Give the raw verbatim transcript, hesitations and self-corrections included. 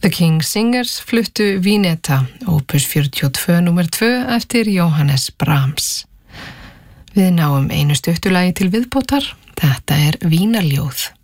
The King Singers fluttu Vineta, opus fjörutíu og tvö númer tvö eftir Jóhannes Brahms. Við náum einu stuttulagi til viðbótar, þetta er Vínarljóð.